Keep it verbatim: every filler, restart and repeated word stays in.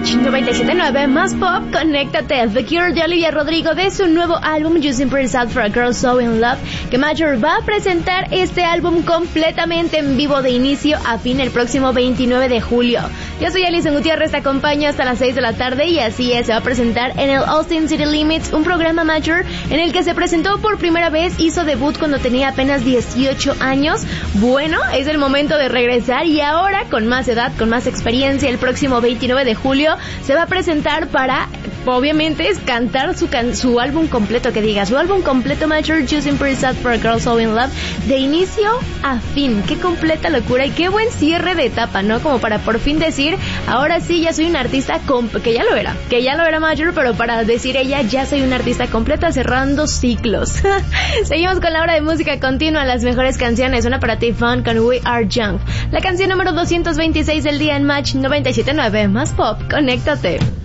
Match noventa y siete punto nueve, más pop, conéctate. The Cure de Olivia Rodrigo de su nuevo álbum You Simple Sad for a Girl So In Love, que Major va a presentar este álbum completamente en vivo de inicio a fin el próximo veintinueve de julio. Yo soy Alison Gutiérrez, te acompaño hasta las seis de la tarde y así es, se va a presentar en el Austin City Limits, un programa Major en el que se presentó por primera vez, hizo debut cuando tenía apenas dieciocho años. Bueno, es el momento de regresar y ahora con más edad, con más experiencia, el próximo veintinueve de julio se va a presentar para, obviamente, es cantar su can- su álbum completo, que diga, su álbum completo Major, You Simple Sad for a Girl So In Love, de inicio a fin. Qué completa locura y qué buen cierre de etapa, ¿no? Como para por fin decir, ahora sí ya soy una artista comp- que ya lo era, que ya lo era Major, pero para decir ella, ya soy una artista completa cerrando ciclos. Seguimos con la hora de música continua, las mejores canciones, una para ti Fun con We Are Young, la canción número doscientos veintiséis del día en Match noventa y siete punto nueve, más pop, conéctate.